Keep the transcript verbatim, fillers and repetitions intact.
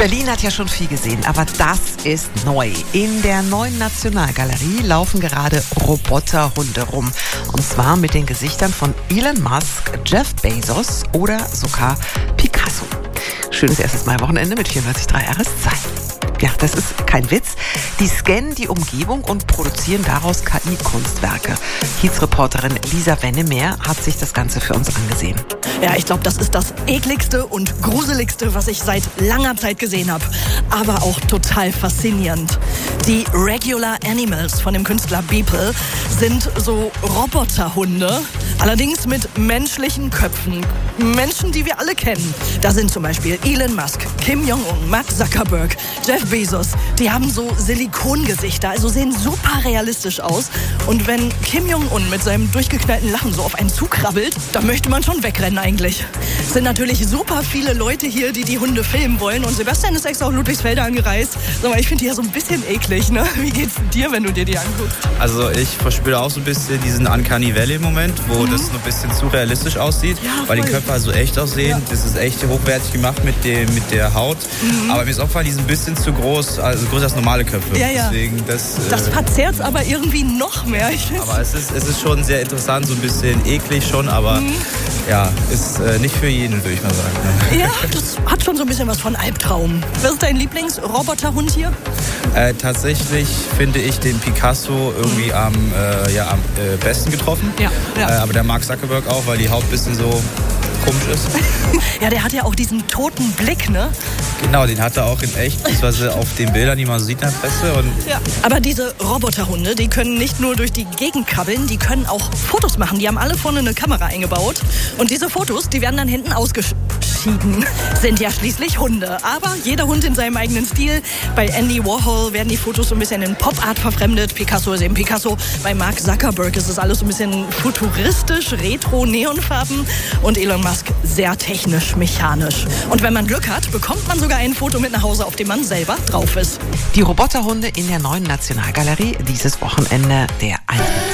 Berlin hat ja schon viel gesehen, aber das ist neu. In der neuen Nationalgalerie laufen gerade Roboterhunde rum. Und zwar mit den Gesichtern von Elon Musk, Jeff Bezos oder sogar Picasso. Schönes erstes Mai-Wochenende mit vierundneunzig Komma drei R S zwei. Ja, das ist kein Witz. Die scannen die Umgebung und produzieren daraus K I-Kunstwerke. Kiez-Reporterin Lisa Wennemeer hat sich das Ganze für uns angesehen. Ja, ich glaube, das ist das ekligste und gruseligste, was ich seit langer Zeit gesehen habe. Aber auch total faszinierend. Die Regular Animals von dem Künstler Beeple sind so Roboterhunde, allerdings mit menschlichen Köpfen. Menschen, die wir alle kennen. Da sind zum Beispiel Elon Musk, Kim Jong-un, Mark Zuckerberg, Jeff Bezos. Die haben so Silikongesichter, also sehen super realistisch aus. Und wenn Kim Jong-un mit seinem durchgeknallten Lachen so auf einen zukrabbelt, dann möchte man schon wegrennen eigentlich. Es sind natürlich super viele Leute hier, die die Hunde filmen wollen. Und Sebastian ist extra auf Ludwigsfelde angereist. Sag mal, ich finde die ja so ein bisschen eklig, ne? Wie geht's dir, wenn du dir die anguckst? Also ich verspüre auch so ein bisschen diesen Uncanny Valley-Moment, wo mhm. das ein bisschen zu realistisch aussieht, ja, weil die Köpfe also echt aussehen. Ja. Das ist echt hochwertig gemacht mit, dem, mit der Haut. Mhm. Aber mir ist aufgefallen, die sind ein bisschen zu groß, also größer als normale Köpfe. Ja, ja. Deswegen das, das verzerrt es aber irgendwie noch mehr. Ich aber es ist, es ist schon sehr interessant, so ein bisschen eklig schon, aber mhm. ja, ist äh, nicht für jeden, würde ich mal sagen. Ja, das hat schon so ein bisschen was von Albtraum. Was ist dein Lieblingsroboterhund hier? Äh, tatsächlich finde ich den Picasso irgendwie mhm. am, äh, ja, am äh, besten getroffen. Ja, ja. Äh, aber der Mark Zuckerberg auch, weil die Haut ein bisschen so komisch ist. Ja, der hat ja auch diesen toten Blick, ne? Genau, den hat er auch in echt, beziehungsweise auf den Bildern, die man so sieht in der Presse. Und ja. Aber diese Roboterhunde, die können nicht nur durch die Gegend krabbeln, die können auch Fotos machen. Die haben alle vorne eine Kamera eingebaut. Und diese Fotos, die werden dann hinten ausgeschieden. Sind ja schließlich Hunde. Aber jeder Hund in seinem eigenen Stil. Bei Andy Warhol werden die Fotos so ein bisschen in Pop-Art verfremdet. Picasso ist eben Picasso. Bei Mark Zuckerberg ist es alles so ein bisschen futuristisch, retro-neonfarben. Und Elon Musk sehr technisch, mechanisch. Und wenn man Glück hat, bekommt man sogar ein Foto mit nach Hause, auf dem man selber drauf ist. Die Roboterhunde in der neuen Nationalgalerie dieses Wochenende der Eintritt.